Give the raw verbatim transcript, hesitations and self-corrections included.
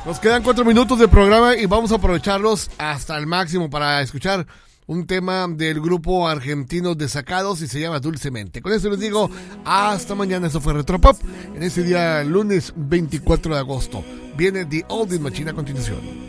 Nos quedan cuatro minutos de programa y vamos a aprovecharlos hasta el máximo para escuchar un tema del grupo argentino Desacados y se llama Dulcemente. Con eso les digo, hasta mañana. Eso fue Retropop en ese día, lunes veinticuatro de agosto. Viene The Oldie Machine a continuación.